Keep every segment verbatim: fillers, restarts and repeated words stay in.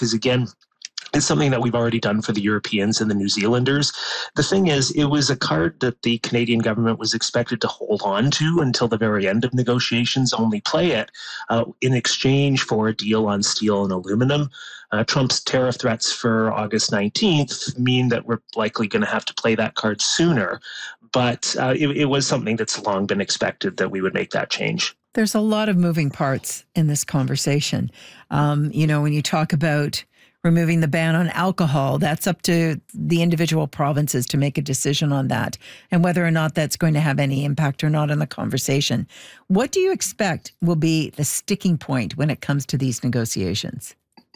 because, again, it's something that we've already done for the Europeans and the New Zealanders. The thing is, it was a card that the Canadian government was expected to hold on to until the very end of negotiations, only play it uh, in exchange for a deal on steel and aluminum. Uh, Trump's tariff threats for August nineteenth mean that we're likely going to have to play that card sooner. But uh, it, it was something that's long been expected that we would make that change. There's a lot of moving parts in this conversation. Um, you know, when you talk about removing the ban on alcohol, that's up to the individual provinces to make a decision on that and whether or not that's going to have any impact or not on the conversation. What do you expect will be the sticking point when it comes to these negotiations?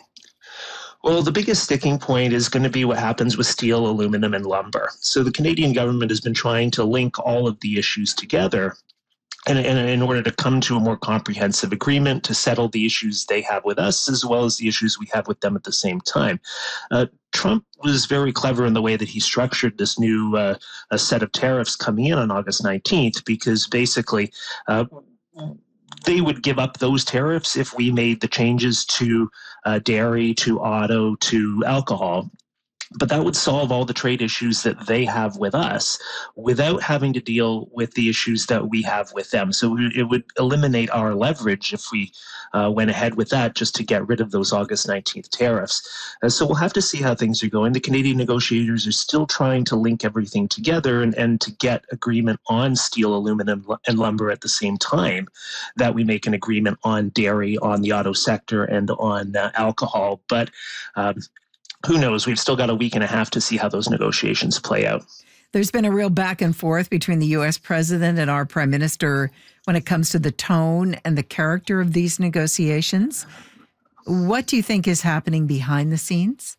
Well, the biggest sticking point is going to be what happens with steel, aluminum, and lumber. So the Canadian government has been trying to link all of the issues together And in order to come to a more comprehensive agreement to settle the issues they have with us, as well as the issues we have with them at the same time. Uh, Trump was very clever in the way that he structured this new uh, a set of tariffs coming in on August nineteenth, because basically uh, they would give up those tariffs if we made the changes to uh, dairy, to auto, to alcohol. But that would solve all the trade issues that they have with us without having to deal with the issues that we have with them. So it would eliminate our leverage if we uh, went ahead with that, just to get rid of those August nineteenth tariffs. Uh, so we'll have to see how things are going. The Canadian negotiators are still trying to link everything together and, and to get agreement on steel, aluminum, and lumber at the same time that we make an agreement on dairy, on the auto sector, and on uh, alcohol. But um, who knows? We've still got a week and a half to see how those negotiations play out. There's been a real back and forth between the U S president and our prime minister when it comes to the tone and the character of these negotiations. What do you think is happening behind the scenes?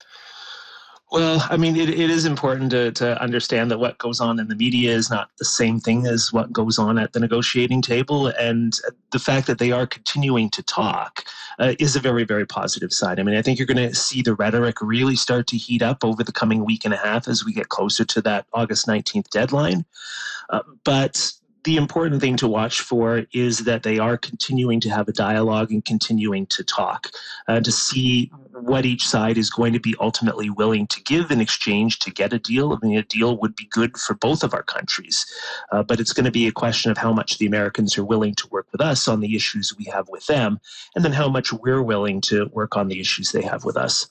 Well, I mean, it, it is important to, to understand that what goes on in the media is not the same thing as what goes on at the negotiating table. And the fact that they are continuing to talk uh, is a very, very positive side. I mean, I think you're going to see the rhetoric really start to heat up over the coming week and a half as we get closer to that August nineteenth deadline. Uh, but the important thing to watch for is that they are continuing to have a dialogue and continuing to talk uh, to see what each side is going to be ultimately willing to give in exchange to get a deal. I mean, a deal would be good for both of our countries, uh, but it's going to be a question of how much the Americans are willing to work with us on the issues we have with them, and then how much we're willing to work on the issues they have with us.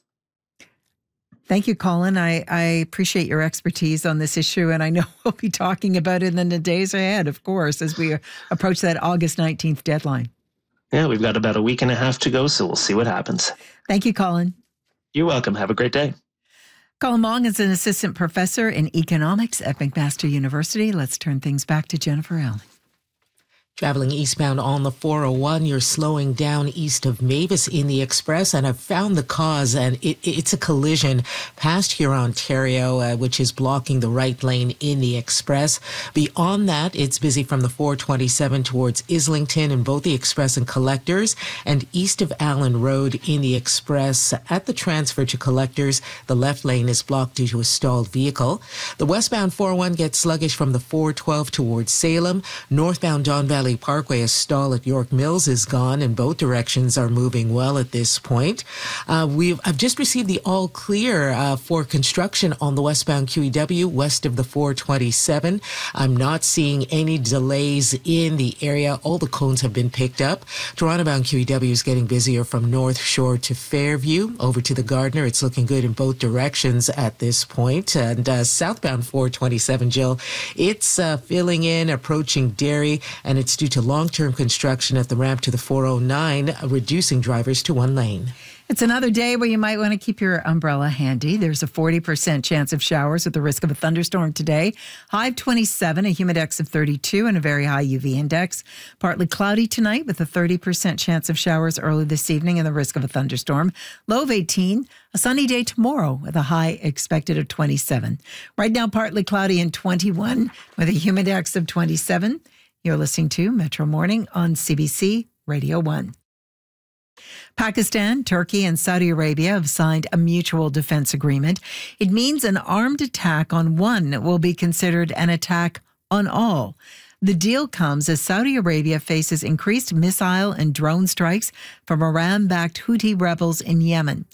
Thank you, Colin. I, I appreciate your expertise on this issue, and I know we'll be talking about it in the days ahead, of course, as we approach that August nineteenth deadline. Yeah, we've got about a week and a half to go, so we'll see what happens. Thank you, Colin. You're welcome. Have a great day. Colin Mong is an assistant professor in economics at McMaster University. Let's turn things back to Jennifer Allen. Traveling eastbound on the four oh one, you're slowing down east of Mavis in the Express, and I've found the cause, and it, it's a collision past Huron, Ontario, uh, which is blocking the right lane in the Express. Beyond that, it's busy from the four twenty-seven towards Islington in both the Express and Collectors, and east of Allen Road in the Express. At the transfer to Collectors, the left lane is blocked due to a stalled vehicle. The westbound four oh one gets sluggish from the four twelve towards Salem. Northbound Don Valley Parkway, a stall at York Mills is gone, and both directions are moving well at this point. Uh, we've I've just received the all clear uh, for construction on the westbound Q E W west of the four twenty-seven. I'm not seeing any delays in the area. All the cones have been picked up. Toronto-bound Q E W is getting busier from North Shore to Fairview over to the Gardiner. It's looking good in both directions at this point. And uh, southbound four twenty-seven, Jill, it's uh, filling in, approaching Derry, and it's due to long-term construction at the ramp to the four oh nine, reducing drivers to one lane. It's another day where you might want to keep your umbrella handy. There's a forty percent chance of showers with the risk of a thunderstorm today. High of twenty-seven, a humidex of thirty-two, and a very high U V index. Partly cloudy tonight with a thirty percent chance of showers early this evening and the risk of a thunderstorm. Low of eighteen. A sunny day tomorrow with a high expected of twenty-seven. Right now, partly cloudy and twenty-one with a humidex of twenty-seven. You're listening to Metro Morning on C B C Radio one. Pakistan, Turkey, and Saudi Arabia have signed a mutual defense agreement. It means an armed attack on one will be considered an attack on all. The deal comes as Saudi Arabia faces increased missile and drone strikes from Iran-backed Houthi rebels in Yemen.